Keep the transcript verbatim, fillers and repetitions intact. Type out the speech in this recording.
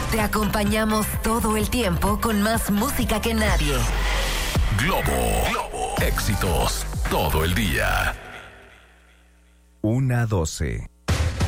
Te acompañamos todo el tiempo con más música que nadie. Globo, Globo, éxitos todo el día. una doce.